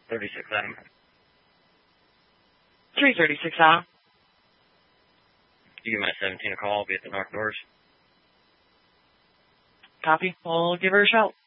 36 Adam. 336 Adam. You give my 17 a call. I'll be at the North Doors. Copy. We'll give her a shout.